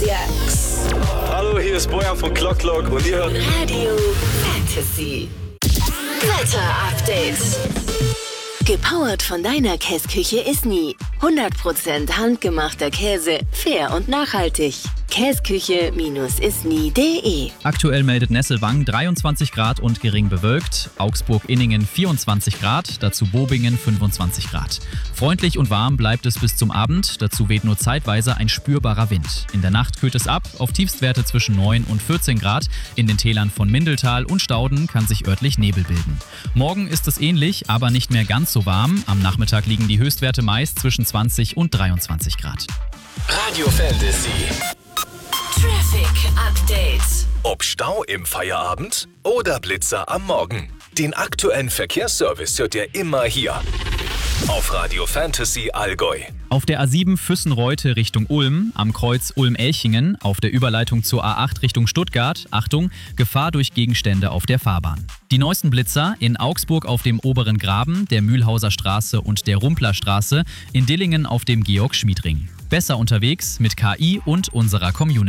6. Hallo, hier ist Bojan von Clock Clock und ihr hört Radio Fantasy. Wetter Update. Gepowert von deiner Käsküche Isny. 100% handgemachter Käse, fair und nachhaltig. Käsküche-isny.de. Aktuell meldet Nesselwang 23 Grad und gering bewölkt, Augsburg-Inningen 24 Grad, dazu Bobingen 25 Grad. Freundlich und warm bleibt es bis zum Abend, dazu weht nur zeitweise ein spürbarer Wind. In der Nacht kühlt es ab, auf Tiefstwerte zwischen 9 und 14 Grad. In den Tälern von Mindeltal und Stauden kann sich örtlich Nebel bilden. Morgen ist es ähnlich, aber nicht mehr ganz so warm. Am Nachmittag liegen die Höchstwerte meist zwischen 20 und 23 Grad. Radio Fantasy. Traffic Update. Ob Stau im Feierabend oder Blitzer am Morgen. Den aktuellen Verkehrsservice hört ihr immer hier. Auf Radio Fantasy Allgäu. Auf der A7 Füssenreute Richtung Ulm, am Kreuz Ulm-Elchingen, auf der Überleitung zur A8 Richtung Stuttgart, Achtung, Gefahr durch Gegenstände auf der Fahrbahn. Die neuesten Blitzer in Augsburg auf dem Oberen Graben, der Mühlhauser Straße und der Rumpler Straße, in Dillingen auf dem Georg-Schmied-Ring. Besser unterwegs mit KI und unserer Community.